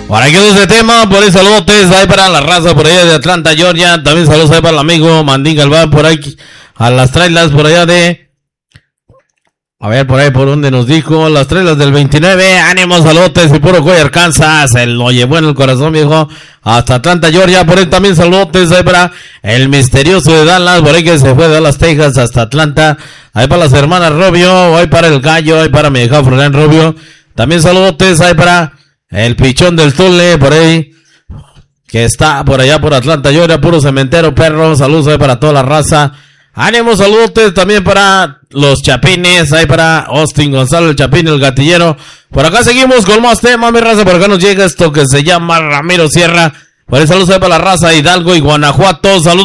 Por aquí ese tema, por ahí saludos ahí para la raza por allá de Atlanta, Georgia. También saludos ahí para el amigo Mandín Galván por ahí a las trailas por allá de... A ver, por ahí por donde nos dijo, las trailas del 29, ánimo, saludos y puro Coy, Arkansas, lo llevó en el corazón, viejo, hasta Atlanta, Georgia, por ahí también saludos ahí para el misterioso de Dallas, por ahí que se fue de Dallas, Texas, hasta Atlanta, ahí para las hermanas Rubio, ahí para el Gallo, ahí para mi hija Florian Rubio, también saludos ahí para el Pichón del Tule, por ahí, que está por allá por Atlanta, Georgia, puro cementero, perro, saludos ahí para toda la raza. Ánimo, saludos también para los Chapines, ahí para Austin Gonzalo, el Chapín, el gatillero. Por acá seguimos con más temas, mi raza, por acá nos llega esto que se llama Ramiro Sierra. Por ahí saludos ahí para la raza Hidalgo y Guanajuato, saludos.